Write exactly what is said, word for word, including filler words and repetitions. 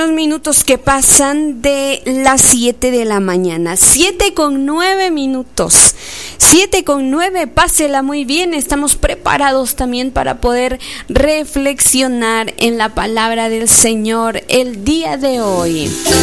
Los minutos que pasan de las siete de la mañana, siete con nueve minutos, siete con nueve, pásela muy bien, estamos preparados también para poder reflexionar en la palabra del Señor el día de hoy.